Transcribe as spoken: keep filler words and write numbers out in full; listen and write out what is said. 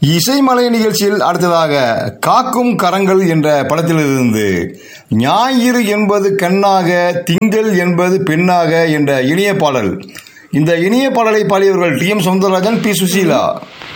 இசைமலை நிகழ்ச்சியில் அடுத்ததாக காக்கும் கரங்கள் என்ற படத்திலிருந்து ஞாயிறு என்பது கண்ணாக திங்கள் என்பது பெண்ணாக என்ற இனிய பாடல். இந்த இனிய பாடலை பாடியவர்கள் D M Soundararajan, B Susheela.